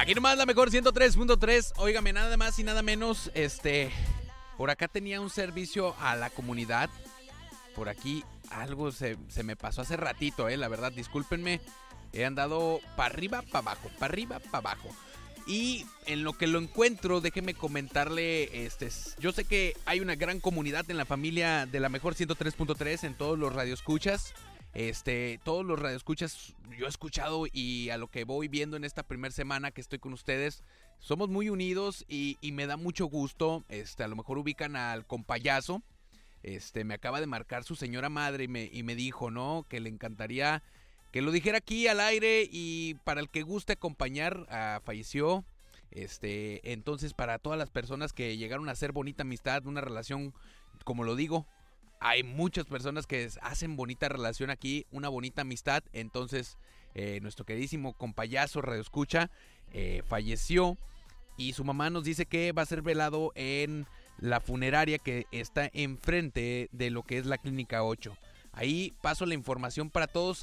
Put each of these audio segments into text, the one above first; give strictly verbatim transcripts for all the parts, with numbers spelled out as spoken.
Aquí nomás la mejor ciento tres punto tres. Óigame, nada más y nada menos, este, por acá tenía un servicio a la comunidad. Por aquí algo se, se me pasó hace ratito, eh, la verdad, discúlpenme. He andado para arriba, para abajo, para arriba, para abajo. Y en lo que lo encuentro, déjeme comentarle, este, yo sé que hay una gran comunidad en la familia de la mejor ciento tres punto tres, en todos los radioescuchas. Este, todos los radioescuchas yo he escuchado, y a lo que voy viendo en esta primera semana que estoy con ustedes, somos muy unidos y, y me da mucho gusto. Este, a lo mejor ubican al compayazo. Este, me acaba de marcar su señora madre y me, y me dijo, ¿no?, que le encantaría que lo dijera aquí al aire, y para el que guste acompañar, uh, falleció. Este, entonces, para todas las personas que llegaron a hacer bonita amistad, una relación, como lo digo, hay muchas personas que hacen bonita relación aquí, una bonita amistad. Entonces, eh, nuestro queridísimo compayazo radioescucha eh, falleció, y su mamá nos dice que va a ser velado en la funeraria que está enfrente de lo que es la Clínica ocho. Ahí paso la información para todos,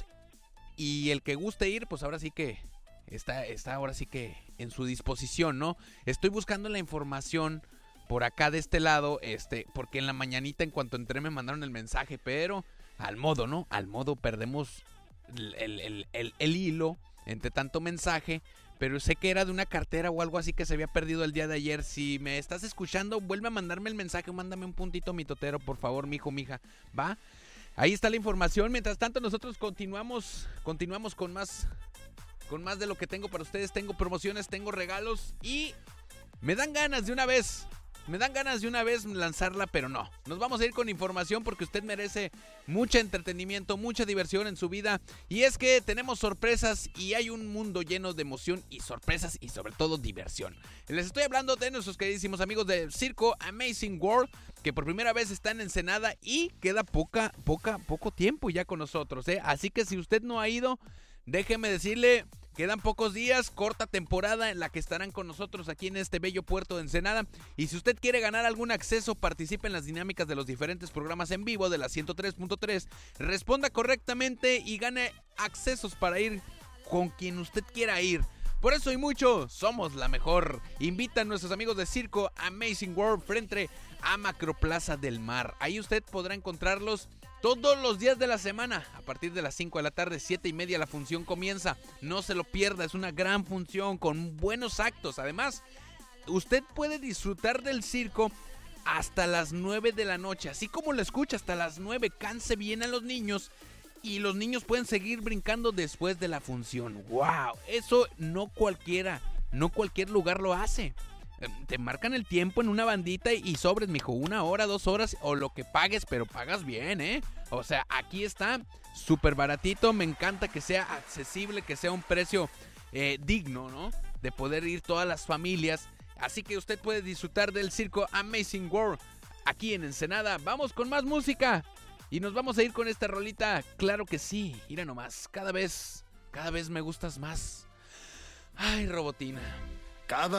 y el que guste ir, pues ahora sí que está, está ahora sí que en su disposición, ¿no? Estoy buscando la información por acá de este lado, este, porque en la mañanita, en cuanto entré, me mandaron el mensaje, pero al modo, ¿no? Al modo perdemos el, el, el, el, el hilo entre tanto mensaje, pero sé que era de una cartera o algo así que se había perdido el día de ayer. Si me estás escuchando, vuelve a mandarme el mensaje, mándame un puntito mitotero, por favor, mijo, mija, ¿va? Ahí está la información. Mientras tanto, nosotros continuamos, continuamos con más, con más de lo que tengo para ustedes. Tengo promociones, tengo regalos, y me dan ganas de una vez, me dan ganas de una vez lanzarla, pero no. Nos vamos a ir con información porque usted merece mucho entretenimiento, mucha diversión en su vida. Y es que tenemos sorpresas, y hay un mundo lleno de emoción y sorpresas, y sobre todo diversión. Les estoy hablando de nuestros queridísimos amigos de Circo Amazing World, que por primera vez están en Ensenada, y queda poca, poca, poco tiempo ya con nosotros, ¿eh? Así que si usted no ha ido, déjeme decirle, quedan pocos días, corta temporada en la que estarán con nosotros aquí en este bello puerto de Ensenada. Y si usted quiere ganar algún acceso, participe en las dinámicas de los diferentes programas en vivo de la ciento tres punto tres, responda correctamente y gane accesos para ir con quien usted quiera ir. Por eso y mucho, somos la mejor. Invita a nuestros amigos de Circo Amazing World frente a Macroplaza del Mar. Ahí usted podrá encontrarlos todos los días de la semana, a partir de las cinco de la tarde, siete y media la función comienza. No se lo pierda, es una gran función con buenos actos. Además, usted puede disfrutar del circo hasta las nueve de la noche, así como lo escucha, hasta las nueve. Canse bien a los niños, y los niños pueden seguir brincando después de la función. ¡Wow! Eso no cualquiera, no cualquier lugar lo hace. Te marcan el tiempo en una bandita y sobres, mijo, una hora, dos horas o lo que pagues, pero pagas bien, ¿eh? O sea, aquí está súper baratito. Me encanta que sea accesible, que sea un precio eh, digno, ¿no? De poder ir todas las familias. Así que usted puede disfrutar del Circo Amazing World aquí en Ensenada. Vamos con más música y nos vamos a ir con esta rolita. Claro que sí, mira nomás, cada vez, cada vez me gustas más. Ay, Robotina. Cada